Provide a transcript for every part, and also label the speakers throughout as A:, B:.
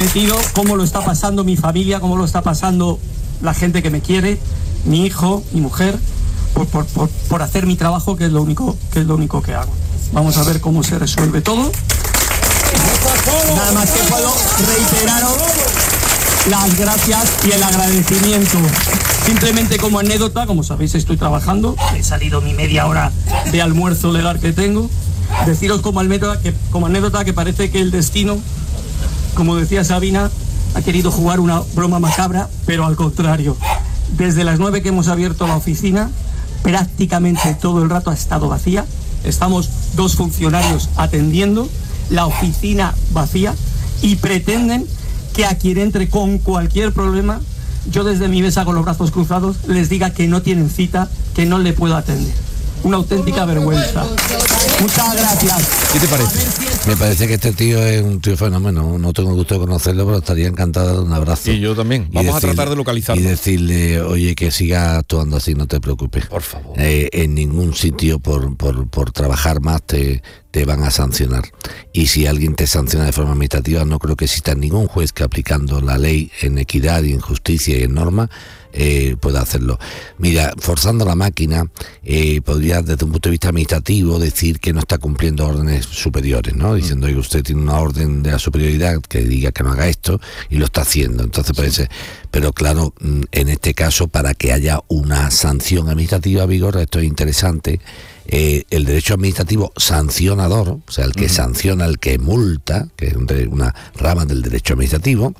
A: sentido cómo lo está pasando mi familia, cómo lo está pasando la gente que me quiere, mi hijo, mi mujer, por hacer mi trabajo, que es lo único que hago. Vamos a ver cómo se resuelve todo. Nada más que puedo reiteraros las gracias y el agradecimiento. Simplemente como anécdota, como sabéis estoy trabajando, he salido mi media hora de almuerzo legal que tengo. Deciros como anécdota que parece que el destino, como decía Sabina, ha querido jugar una broma macabra, pero al contrario. Desde las 9 que hemos abierto la oficina, prácticamente todo el rato ha estado vacía. Estamos 2 funcionarios atendiendo, la oficina vacía, y pretenden que a quien entre con cualquier problema, yo desde mi mesa con los brazos cruzados les diga que no tienen cita, que no le puedo atender. Una auténtica vergüenza. Muchas gracias.
B: ¿Qué te parece?
C: Me parece que este tío es un tío fenómeno. No tengo el gusto de conocerlo, pero estaría encantado de dar un abrazo.
B: Y yo también. Vamos a tratar de localizarlo.
C: Y decirle, oye, que siga actuando así, no te preocupes.
B: Por favor.
C: En ningún sitio por trabajar más te van a sancionar. Y si alguien te sanciona de forma administrativa, no creo que exista ningún juez que, aplicando la ley en equidad y en justicia y en norma, pueda hacerlo. Mira, forzando la máquina, podría desde un punto de vista administrativo decir que no está cumpliendo órdenes superiores, ¿no? Diciendo que usted tiene una orden de la superioridad que diga que no haga esto y lo está haciendo. Entonces parece, pero claro, en este caso, para que haya una sanción administrativa, Vigorra, esto es interesante. El derecho administrativo sancionador, o sea, el que sanciona, el que multa, que es una rama del derecho administrativo,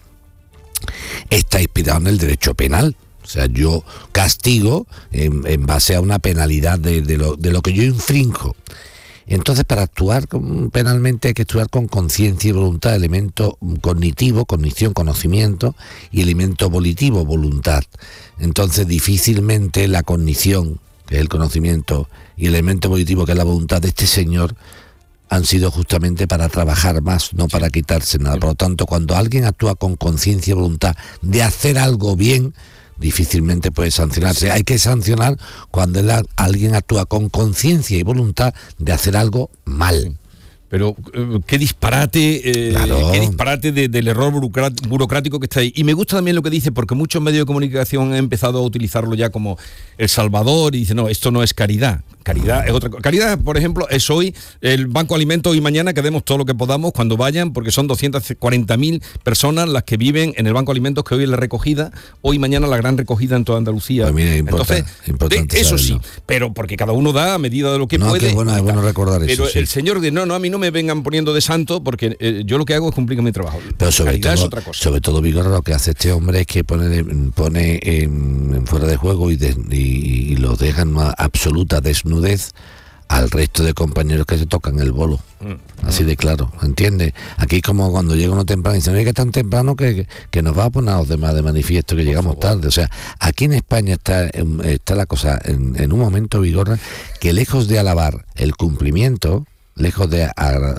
C: está inspirado en el derecho penal. O sea, yo castigo en base a una penalidad de lo que yo infrinjo. Entonces, para actuar penalmente hay que actuar con conciencia y voluntad, elemento cognitivo, cognición, conocimiento, y elemento volitivo, voluntad. Entonces, difícilmente la cognición, que es el conocimiento, y el elemento volitivo, que es la voluntad de este señor, han sido justamente para trabajar más, no para quitarse nada. Por lo tanto, cuando alguien actúa con conciencia y voluntad de hacer algo bien, difícilmente puede sancionarse. Hay que sancionar cuando alguien actúa con conciencia y voluntad de hacer algo mal.
B: Pero qué disparate,
C: claro.
B: Qué disparate del error burocrático que está ahí. Y me gusta también lo que dice, porque muchos medios de comunicación han empezado a utilizarlo ya como el salvador, y dicen, no, esto no es caridad. Caridad es otra cosa. Caridad, por ejemplo, es hoy el Banco Alimentos, y mañana que demos todo lo que podamos cuando vayan, porque son 240.000 personas las que viven en el Banco Alimentos, que hoy es la recogida, hoy y mañana la gran recogida en toda Andalucía.
C: Pues mira,
B: entonces, eso sí, pero porque cada uno da a medida de lo que puede.
C: Es bueno recordar
B: pero
C: eso.
B: El señor de no, a mí no me vengan poniendo de santo, porque yo lo que hago es cumplir con mi trabajo.
C: Pero
B: es otra cosa.
C: Sobre todo, Vigorra, lo que hace este hombre es que pone en fuera de juego y lo deja en una absoluta desnudez al resto de compañeros que se tocan el bolo. Así de claro, ¿entiendes? Aquí es como cuando llega uno temprano y dicen, oye, que es tan temprano que nos va a poner a los demás de manifiesto que llegamos tarde. O sea, aquí en España está la cosa en un momento, Vigorra, que lejos de alabar el cumplimiento, lejos de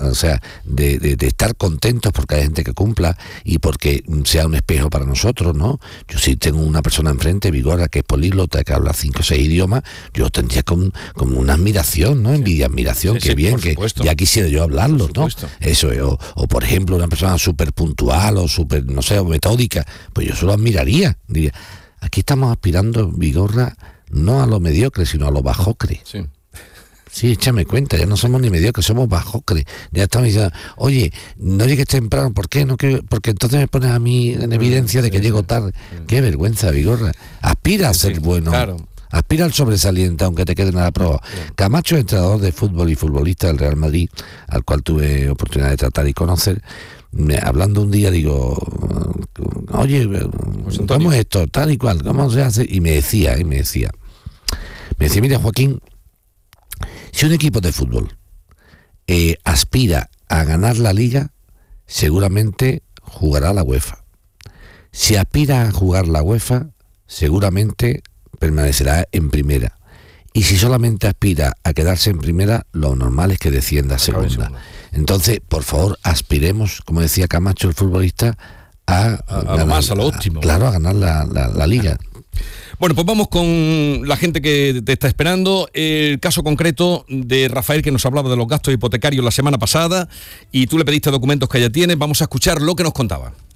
C: estar contentos porque hay gente que cumpla y porque sea un espejo para nosotros, ¿no? Yo sí tengo una persona enfrente, Vigorra, que es políglota, que habla 5 o 6 idiomas, yo tendría como una admiración, ¿no? Envidia, admiración,
B: sí,
C: que bien, que
B: supuesto.
C: ya quisiera yo hablarlo, ¿no? Eso es, o por ejemplo, una persona súper puntual o súper, no sé, o metódica, pues yo solo admiraría, diría, aquí estamos aspirando, Vigorra, no a lo mediocre, sino a lo bajocre.
B: Sí.
C: Sí, échame cuenta, ya no somos ni mediocres, somos bajocres. Ya estamos diciendo, oye, no llegues temprano, ¿por qué? Porque entonces me pones a mí en evidencia de que llego tarde. Qué vergüenza, Vigorra. Aspira a ser bueno. Claro. Aspira al sobresaliente, aunque te queden a la prueba. Camacho, entrenador de fútbol y futbolista del Real Madrid, al cual tuve oportunidad de tratar y conocer, hablando un día, digo, oye, ¿cómo es esto? Tal y cual, ¿cómo se hace? Y me decía, mira, Joaquín, si un equipo de fútbol aspira a ganar la Liga, seguramente jugará la UEFA. Si aspira a jugar la UEFA, seguramente permanecerá en primera. Y si solamente aspira a quedarse en primera, lo normal es que descienda a segunda. Entonces, por favor, aspiremos, como decía Camacho, el futbolista, a
B: lo más, a lo óptimo.
C: Claro, a ganar la Liga.
B: Bueno, pues vamos con la gente que te está esperando. El caso concreto de Rafael, que nos hablaba de los gastos hipotecarios la semana pasada, y tú le pediste documentos que ya tienes. Vamos a escuchar lo que nos contaba.